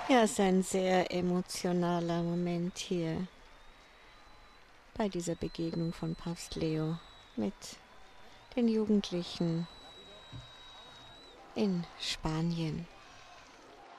Ja, es ist ein sehr emotionaler Moment hier bei dieser Begegnung von Papst Leo mit den Jugendlichen in Spanien.